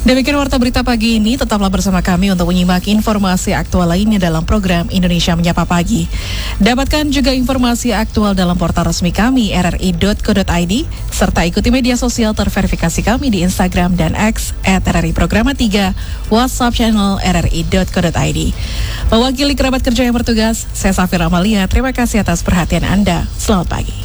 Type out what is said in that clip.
Demikian warta berita pagi ini, tetaplah bersama kami untuk menyimak informasi aktual lainnya dalam program Indonesia Menyapa Pagi. Dapatkan juga informasi aktual dalam portal resmi kami rri.co.id, serta ikuti media sosial terverifikasi kami di Instagram dan X @RRI Programa 3, WhatsApp channel rri.co.id. Mewakili kerabat kerja yang bertugas, saya Safira Amalia, terima kasih atas perhatian Anda. Selamat pagi.